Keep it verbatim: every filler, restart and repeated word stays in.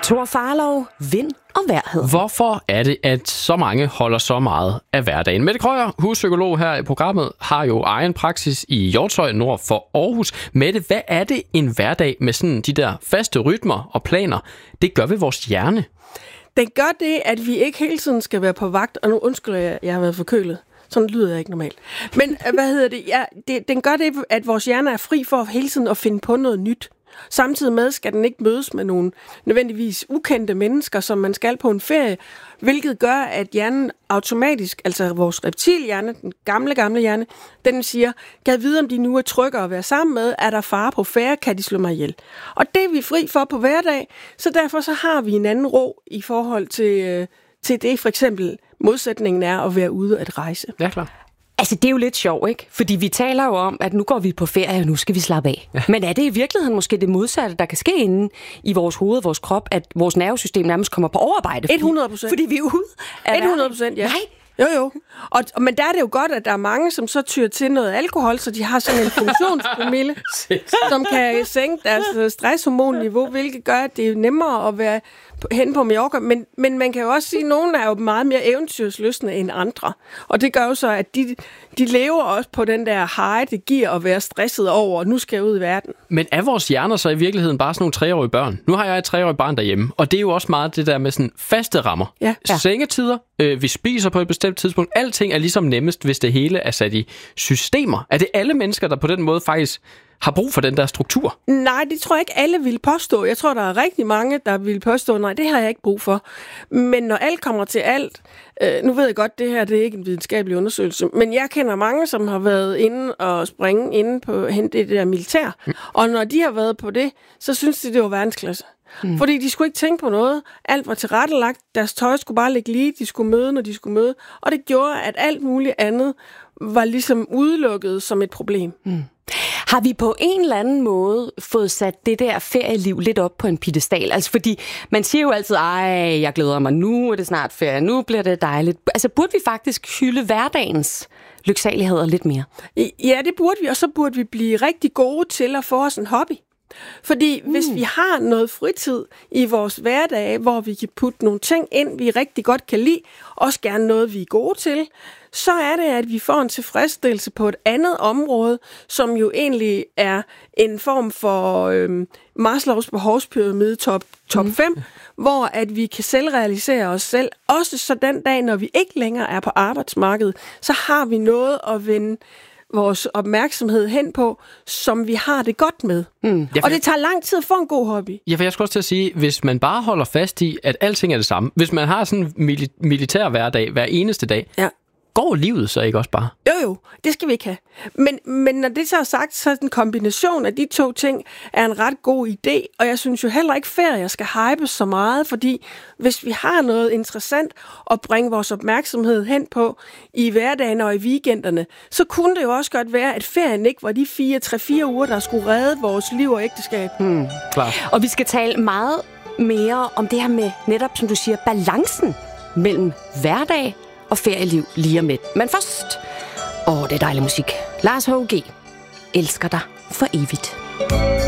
Thor Farlov, vind og vejr. Hvorfor er det, at så mange holder så meget af hverdagen? Mette Krøyer, huspsykolog her i programmet, har jo egen praksis i Hjortshøj nord for Aarhus. Mette, hvad er det en hverdag med sådan de der faste rytmer og planer? Det gør ved vores hjerne. Den gør det, at vi ikke hele tiden skal være på vagt, og nu undskylder jeg, jeg har været forkølet. Sådan lyder jeg ikke normalt. Men hvad hedder det? Ja, det? Den gør det, at vores hjerne er fri for hele tiden at finde på noget nyt. Samtidig med skal den ikke mødes med nogle nødvendigvis ukendte mennesker, som man skal på en ferie, hvilket gør, at hjernen automatisk, altså vores reptilhjerne, den gamle, gamle hjerne, den siger, kan jeg vide, om de nu er trygge at være sammen med, er der fare på færre, kan de slå mig ihjel. Og det er vi fri for på hverdag, så derfor så har vi en anden ro i forhold til, til det, for eksempel modsætningen er at være ude at rejse. Ja, klar. Altså, det er jo lidt sjovt, ikke? Fordi vi taler jo om, at nu går vi på ferie, og nu skal vi slappe af. Ja. Men er det i virkeligheden måske det modsatte, der kan ske inde i vores hoved, vores krop, at vores nervesystem nærmest kommer på overarbejde? Fordi, hundrede procent. Fordi vi er ude af hundrede procent, ja. Nej. Jo, jo. Og, men der er det jo godt, at der er mange, som så tyrer til noget alkohol, så de har sådan en funktionspromille, som kan sænke deres stresshormonniveau, hvilket gør, at det er nemmere at være hen på Mallorca. Men, men man kan jo også sige, at nogen er jo meget mere eventyrslystne end andre. Og det gør jo så, at de, de lever også på den der high, det giver at være stresset over, og nu skal jeg ud i verden. Men er vores hjerner så i virkeligheden bare sådan nogle treårige børn? Nu har jeg et treårigt barn derhjemme, og det er jo også meget det der med sådan faste rammer. Ja. Ja. Sengetider, øh, vi spiser på et bestemt tidspunkt. Alting er ligesom nemmest, hvis det hele er sat i systemer. Er det alle mennesker, der på den måde faktisk har brug for den der struktur? Nej, det tror jeg ikke alle vil påstå. Jeg tror, der er rigtig mange, der vil påstå, nej, det har jeg ikke brug for. Men når alt kommer til alt, øh, nu ved jeg godt, det her det er ikke en videnskabelig undersøgelse, men jeg kender mange, som har været inde og springe inde på hente det der militær. Mm. Og når de har været på det, så synes de, det var verdensklasse. Mm. Fordi de skulle ikke tænke på noget. Alt var tilrettelagt. Deres tøj skulle bare ligge lige. De skulle møde, når de skulle møde. Og det gjorde, at alt muligt andet var ligesom udelukket som et problem. Mm. Har vi på en eller anden måde fået sat det der ferieliv lidt op på en piedestal? Altså fordi man siger jo altid, ej, jeg glæder mig, nu er det snart ferie, nu bliver det dejligt. Altså burde vi faktisk hylde hverdagens lyksaligheder lidt mere? Ja, det burde vi, og så burde vi blive rigtig gode til at få os en hobby. Fordi mm. hvis vi har noget fritid i vores hverdag, hvor vi kan putte nogle ting ind, vi rigtig godt kan lide, også gerne noget, vi er gode til, så er det, at vi får en tilfredsstillelse på et andet område, som jo egentlig er en form for øhm, Maslows behovspyramide top, top mm. fem, hvor at vi kan selvrealisere os selv. Også så den dag, når vi ikke længere er på arbejdsmarkedet, så har vi noget at vende vores opmærksomhed hen på, som vi har det godt med. Mm. Ja, og det tager lang tid at få en god hobby. Ja, for jeg skulle også til at sige, hvis man bare holder fast i, at alting er det samme, hvis man har sådan en mili- militær hverdag hver eneste dag, ja. Går livet så ikke også bare? Jo, jo. Det skal vi ikke have. Men, men når det så er sagt, så er en kombination af de to ting er en ret god idé, og jeg synes jo heller ikke, ferier skal hype så meget, fordi hvis vi har noget interessant at bringe vores opmærksomhed hen på i hverdagen og i weekenderne, så kunne det jo også godt være, at ferien ikke var de fire, tre, fire uger, der skulle redde vores liv og ægteskab. Hmm. Klar. Og vi skal tale meget mere om det her med netop, som du siger, balancen mellem hverdag og ferieliv lige om lidt. Men først, åh, det er dejlig musik. Lars H G elsker dig for evigt.